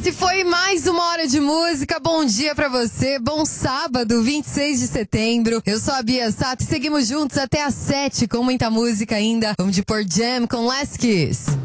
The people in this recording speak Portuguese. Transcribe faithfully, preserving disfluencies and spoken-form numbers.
Se foi mais uma hora de música, bom dia pra você, bom sábado, vinte e seis de setembro. Eu sou a Bia Sato e seguimos juntos até às sete com muita música ainda. Vamos de Pearl Jam com Last Kiss.